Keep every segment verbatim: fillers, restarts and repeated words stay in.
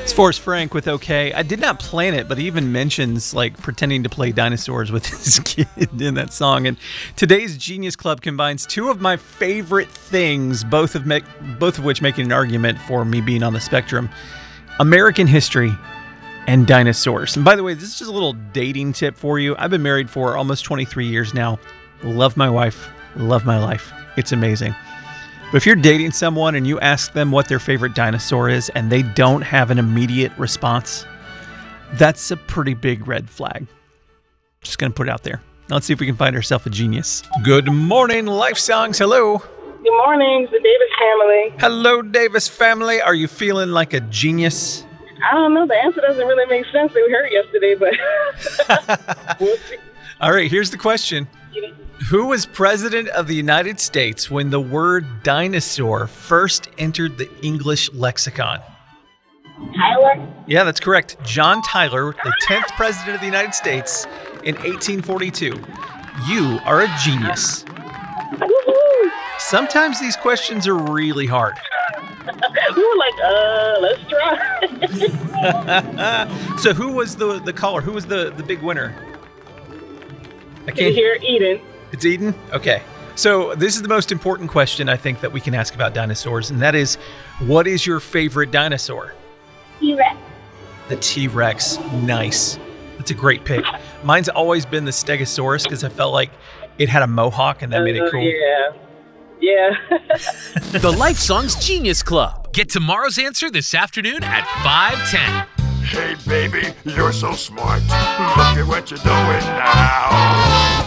It's Forrest Frank with OK. I did not plan it, but he even mentions like pretending to play dinosaurs with his kid in that song. And today's Genius Club combines two of my favorite things, both of me- both of which making an argument for me being on the spectrum: American history and dinosaurs. And by the way, this is just a little dating tip for you. I've been married for almost twenty-three years now. Love my wife. Love my life. It's amazing. But if you're dating someone and you ask them what their favorite dinosaur is and they don't have an immediate response, that's a pretty big red flag. Just going to put it out there. Now let's see if we can find ourselves a genius. Good morning, Life Songs. Hello. Good morning, the Davis family. Hello, Davis family. Are you feeling like a genius? I don't know. The answer doesn't really make sense. We heard yesterday, but we'll see. All right, here's the question. Who was president of the United States when the word dinosaur first entered the English lexicon? Tyler? Yeah, that's correct. John Tyler, the tenth president of the United States in eighteen forty-two. You are a genius. Woohoo! Sometimes these questions are really hard. We were like, uh, let's try. So who was the, the caller? Who was the, the big winner? I Can you hear Eden? It's Eden? Okay. So this is the most important question I think that we can ask about dinosaurs, and that is, what is your favorite dinosaur? T-Rex. The T-Rex. Nice. That's a great pick. Mine's always been the Stegosaurus because I felt like it had a mohawk and that uh, made it cool. Yeah. Yeah. The Life Songs Genius Club. Get tomorrow's answer this afternoon at five ten. Hey, baby, you're so smart. Look at what you're doing now.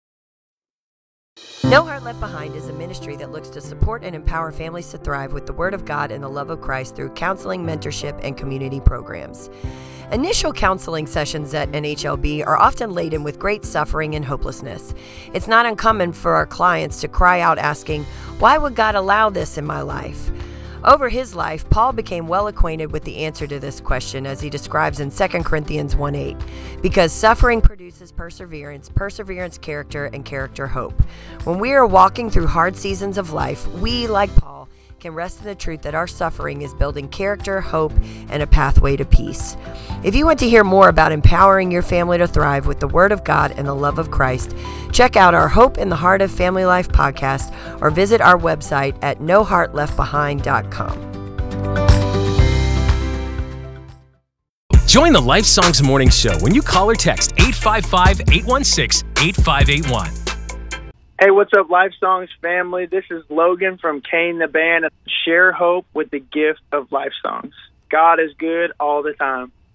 No Heart Left Behind is a ministry that looks to support and empower families to thrive with the Word of God and the love of Christ through counseling, mentorship, and community programs. Initial counseling sessions at N H L B are often laden with great suffering and hopelessness. It's not uncommon for our clients to cry out asking, "Why would God allow this in my life?" Over his life, Paul became well acquainted with the answer to this question as he describes in Second Corinthians one eight. Because suffering produces perseverance, perseverance character, and character hope. When we are walking through hard seasons of life, we, like Paul, can rest in the truth that our suffering is building character, hope, and a pathway to peace. If you want to hear more about empowering your family to thrive with the Word of God and the love of Christ, check out our Hope in the Heart of Family Life podcast or visit our website at no heart left behind dot com. Join the Life Songs Morning Show when you call or text eight five five, eight one six, eight five eight one. Hey, what's up, Life Songs family? This is Logan from Kane the Band. Share hope with the gift of Life Songs. God is good all the time.